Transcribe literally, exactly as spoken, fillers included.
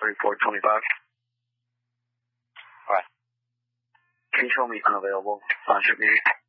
thirty-four twenty-five. Right. Can you show me unavailable on ship meeting?